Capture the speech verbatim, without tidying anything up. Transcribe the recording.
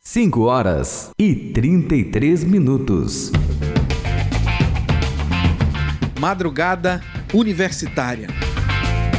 cinco horas e trinta e três minutos. Madrugada Universitária.